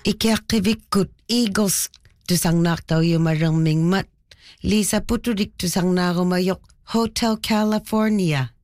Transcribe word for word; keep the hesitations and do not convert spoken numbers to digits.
Ikiakivikut Eagles tusangnak daw yumarang mingmat. Lisa puturik tusang narumayok Hotel California.